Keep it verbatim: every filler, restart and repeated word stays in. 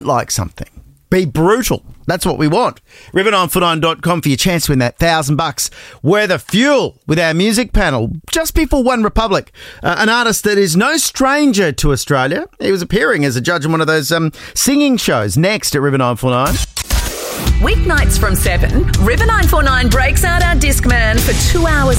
like something. Be brutal. That's what we want. river nine four nine dot com for your chance to win that thousand bucks worth of fuel with our music panel just before One Republic, uh, an artist that is no stranger to Australia. He was appearing as a judge in one of those um, singing shows. Next at River nine four nine. Weeknights from seven, River nine four nine breaks out our Discman for two hours